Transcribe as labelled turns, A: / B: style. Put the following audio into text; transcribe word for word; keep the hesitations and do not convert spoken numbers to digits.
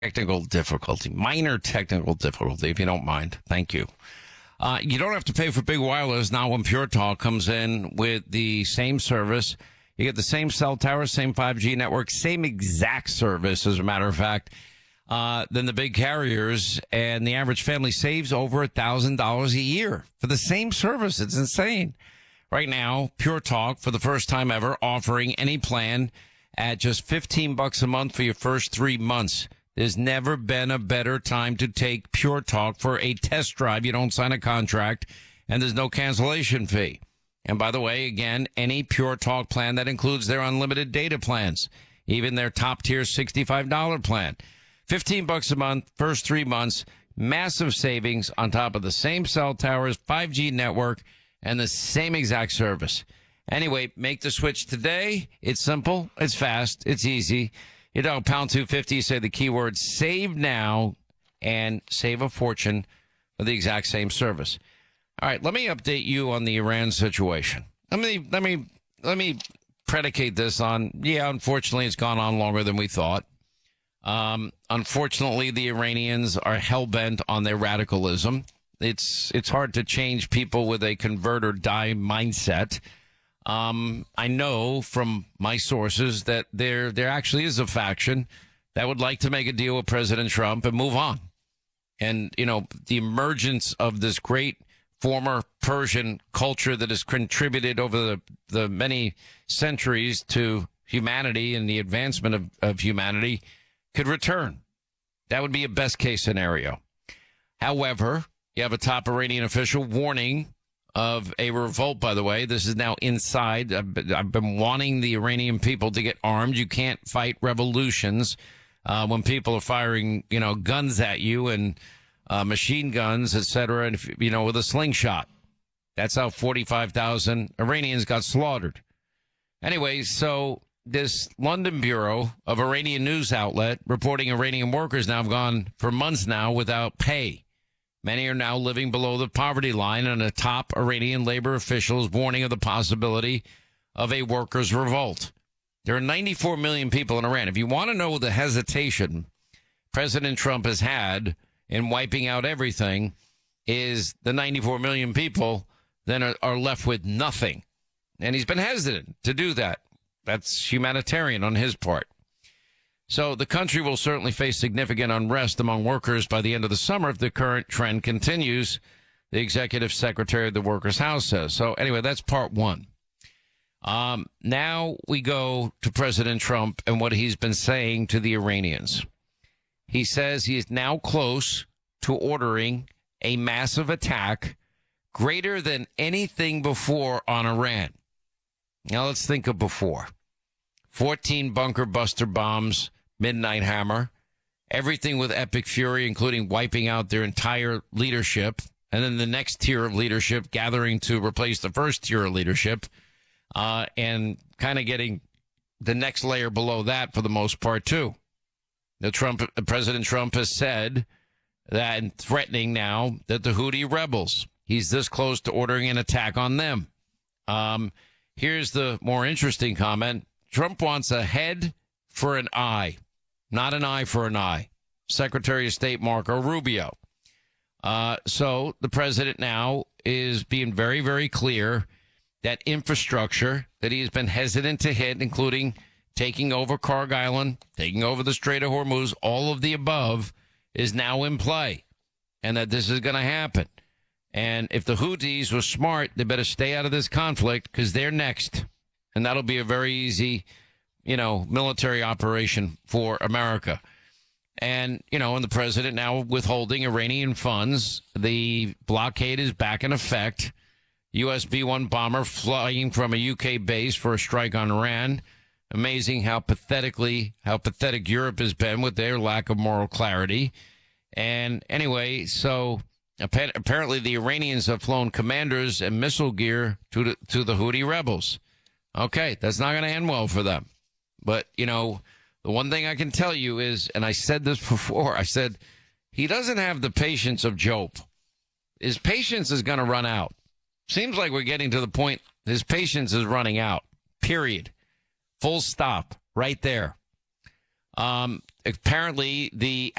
A: Technical difficulty, minor technical difficulty, if you don't mind. Thank you. Uh, you don't have to pay for big wireless now when Pure Talk comes in with the same service. You get the same cell tower, same five G network, same exact service, as a matter of fact, uh, than the big carriers. And the average family saves over a thousand dollars a year for the same service. It's insane. Right now, Pure Talk, for the first time ever, offering any plan at just fifteen bucks a month for your first three months. There's never been a better time to take Pure Talk for a test drive. You don't sign a contract, and there's no cancellation fee. And by the way, again, any Pure Talk plan that includes their unlimited data plans, even their top-tier sixty-five dollars plan. fifteen bucks a month, first three months, massive savings on top of the same cell towers, five G network, and the same exact service. Anyway, make the switch today. It's simple, it's fast, it's easy. You know, pound two fifty, say the keyword save now and save a fortune for the exact same service. All right, let me update you on the Iran situation. Let me, let me, let me predicate this on, yeah, unfortunately, it's gone on longer than we thought. Um, unfortunately, the Iranians are hell-bent on their radicalism. It's, it's hard to change people with a convert or die mindset. Um, I know from my sources that there, there actually is a faction that would like to make a deal with President Trump and move on. And, you know, the emergence of this great former Persian culture that has contributed over the, the many centuries to humanity and the advancement of, of humanity could return. That would be a best case scenario. However, you have a top Iranian official warning of a revolt, by the way. This is now inside. I've been, I've been wanting the Iranian people to get armed. You can't fight revolutions uh, when people are firing, you know, guns at you and uh, machine guns, et cetera, and, you know, with a slingshot. That's how forty-five thousand Iranians got slaughtered. Anyway, so this London Bureau of Iranian news outlet reporting Iranian workers now have gone for months now without pay. Many are now living below the poverty line, and a top Iranian labor official is warning of the possibility of a workers' revolt. There are ninety-four million people in Iran. If you want to know the hesitation President Trump has had in wiping out everything, is the ninety-four million people then are, are left with nothing. And he's been hesitant to do that. That's humanitarian on his part. So the country will certainly face significant unrest among workers by the end of the summer if the current trend continues, the executive secretary of the Workers' House says. So anyway, that's part one. Um, now we go to President Trump and what he's been saying to the Iranians. He says he is now close to ordering a massive attack greater than anything before on Iran. Now let's think of before. fourteen bunker buster bombs, Midnight Hammer, everything with epic fury, including wiping out their entire leadership, and then the next tier of leadership gathering to replace the first tier of leadership, uh, and kind of getting the next layer below that for the most part, too. The Trump, President Trump has said that, and threatening now, that the Houthi rebels, he's this close to ordering an attack on them. Um, here's the more interesting comment. Trump wants a head for an eye, not an eye for an eye. Secretary of State Marco Rubio. Uh, so the president now is being very, very clear that infrastructure that he has been hesitant to hit, including taking over Karg Island, taking over the Strait of Hormuz, all of the above, is now in play, and that this is going to happen. And if the Houthis were smart, they better stay out of this conflict because they're next. And that'll be a very easy, you know, military operation for America. And, you know, and the president now withholding Iranian funds. The blockade is back in effect. U S B one bomber flying from a U K base for a strike on Iran. Amazing how pathetically, how pathetic Europe has been with their lack of moral clarity. And anyway, so apparently the Iranians have flown commanders and missile gear to the, to the Houthi rebels. Okay, that's not going to end well for them. But, you know, the one thing I can tell you is, and I said this before, I said, he doesn't have the patience of Job. His patience is going to run out. Seems like we're getting to the point his patience is running out, period. Full stop, right there. Um, apparently, the